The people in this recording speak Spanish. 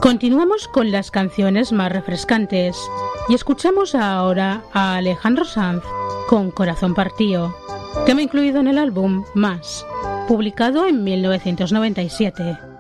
Continuamos con las canciones más refrescantes y escuchamos ahora a Alejandro Sanz con Corazón Partido, tema incluido en el álbum Más, publicado en 1997.